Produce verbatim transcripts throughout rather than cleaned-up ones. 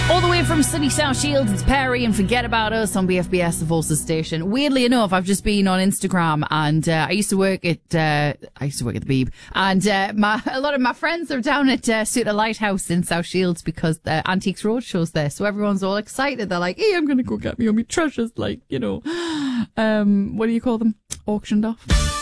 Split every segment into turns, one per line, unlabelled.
All the way from sunny South Shields, it's Perry and Forget About Us on B F B S, the Forces station. Weirdly enough, I've just been on Instagram and uh, I used to work at uh, I used to work at the Beeb, and uh, my a lot of my friends are down at uh, Suter Lighthouse in South Shields because the Antiques Roadshow's there. So everyone's all excited. They're like, "Hey, I'm gonna go get me all my treasures," like, you know, um, what do you call them? Auctioned off.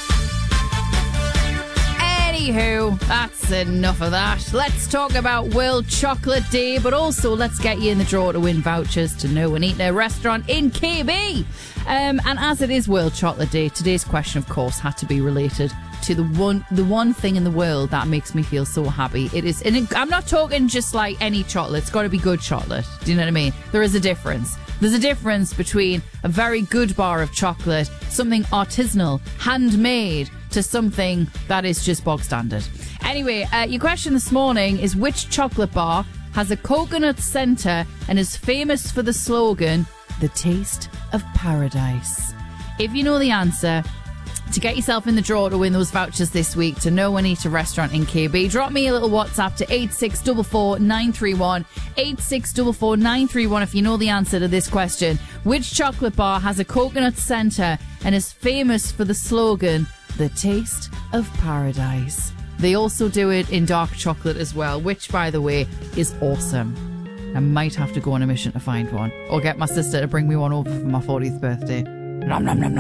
Anywho, that's enough of that. Let's talk about World Chocolate Day, but also let's get you in the draw to win vouchers to Know and Eat a restaurant in K B. Um, and as it is World Chocolate Day, today's question, of course, had to be related to the one the one thing in the world that makes me feel so happy. It is, and it, I'm not talking just like any chocolate. It's got to be good chocolate. Do you know what I mean? There is a difference. There's a difference between a very good bar of chocolate, something artisanal, handmade, to something that is just bog standard. Anyway, uh, your question this morning is, which chocolate bar has a coconut centre and is famous for the slogan, "The Taste of Paradise"? If you know the answer, to get yourself in the draw to win those vouchers this week to Know and Eat a restaurant in K B, drop me a little WhatsApp to eight six four four nine three one, eight six four four nine three one if you know the answer to this question. Which chocolate bar has a coconut centre and is famous for the slogan, "The Taste of Paradise"? They also do it in dark chocolate as well, which, by the way, is awesome. I might have to go on a mission to find one, or get my sister to bring me one over for my fortieth birthday. Nom nom nom nom.